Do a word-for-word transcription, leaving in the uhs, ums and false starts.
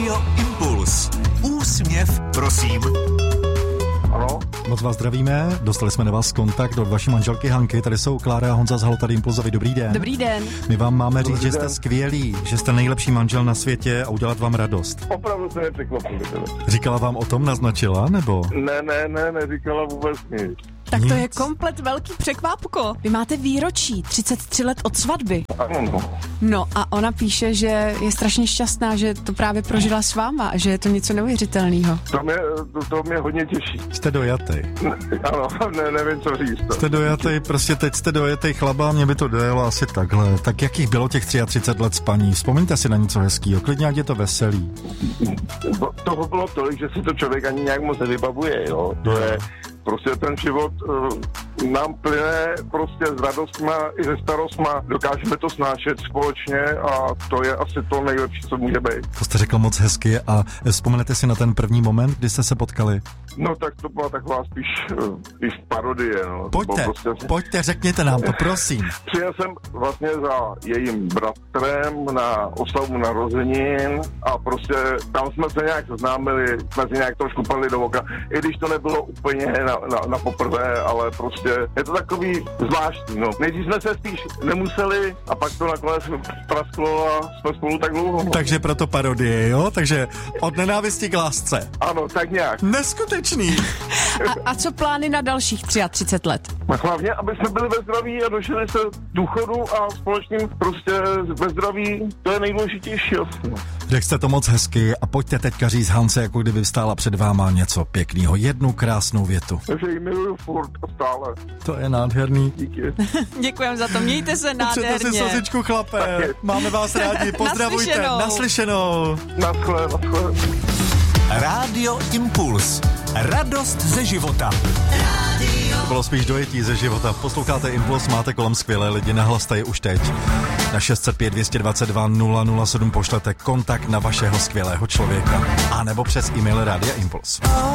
Rádio Impuls. Úsměv, prosím. Ano? Moc vás zdravíme, dostali jsme na vás kontakt od vaší manželky Hanky, tady jsou Klára a Honza z Halo tady Impulzovi, dobrý den. Dobrý den. My vám máme říct, Dobrý že jste den. skvělí, že jste nejlepší manžel na světě a udělat vám radost. Opravdu se nepřekvapili. Říkala vám o tom, naznačila, nebo? Ne, ne, ne, neříkala vůbec nic. Tak to Nic. je komplet velký překvápko. Vy máte výročí, třicet tři let od svatby. Ano, no. No a ona píše, že je strašně šťastná, že to právě prožila s váma a že je to něco neuvěřitelného. To mě, to, to mě hodně těší. Jste dojatý. Ano, ne, nevím, co říct. Jste dojatý, prostě teď jste dojatý chlaba, mě by to dojelo asi takhle. Tak jakých bylo těch třicet tři let spaní? Vzpomeňte si na něco hezkýho, klidně ať je to veselý. To, toho bylo tolik, že si to člověk ani nějak moc nevybavuje, jo. To je prostě ten život uh, nám plyne prostě s radostma i se starostma. Dokážeme to snášet společně a to je asi to nejlepší, co může být. To jste řekl moc hezky a vzpomenete si na ten první moment, kdy jste se potkali? No tak to byla taková spíš, uh, spíš parodie, no. To Pojďte, bylo prostě... pojďte, řekněte nám to, prosím. Přijel jsem vlastně za jejím bratrem na oslavu narozenin a prostě tam jsme se nějak seznámili, jsme si nějak trošku padli do oka, i když to nebylo úplně na, na, na poprvé, ale prostě je to takový zvláštní, no. Nejdřív jsme se spíš nemuseli a pak to nakonec prasklo a jsme spolu tak dlouho. Takže proto parodie, jo? Takže od nenávisti k lásce. Ano, tak nějak. Neskutečný. A, a co plány na dalších třicet tři let? A hlavně, aby jsme byli ve zdraví a došli se důchodu a společným prostě ve zdraví, to je nejdůležitější. Řekl jste to moc hezky a pojďte teďka říct Hance, jako kdyby vstála před váma něco pěkného. Jednu krásnou větu. Takže ji miluju furt a stále. To je nádherný. Díky. Děkujem za to, mějte se Potřete si nádherně. slzičku, chlape. Taky. Máme vás rádi, pozdravujte. Naslyšenou. Naslyšenou. Naschle, naschle. Rádio Impuls. Radost ze života. To bylo spíš dojetí ze života. Posloucháte Impuls, máte kolem skvělé lidi, nahlaste je už teď. Na šest set pět dvě dva dva nula nula sedm pošlete kontakt na vašeho skvělého člověka. A nebo přes e-mail Rádia Impuls.